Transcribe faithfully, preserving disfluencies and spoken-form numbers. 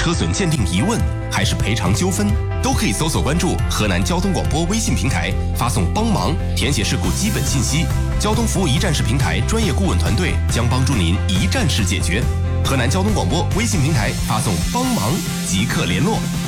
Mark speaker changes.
Speaker 1: 车损鉴定疑问，还是赔偿纠纷，都可以搜索关注河南交通广播微信平台，发送帮忙，填写事故基本信息，交通服务一站式平台专业顾问团队将帮助您一站式解决。河南交通广播微信平台发送帮忙即刻联络。